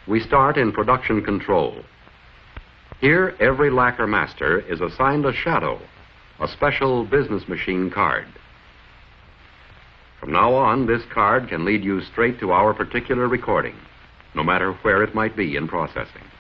We start in production control. Here, every lacquer master is assigned a shadow, a special business machine card. From now on, this card can lead you straight to our particular recording, no matter where it might be in processing.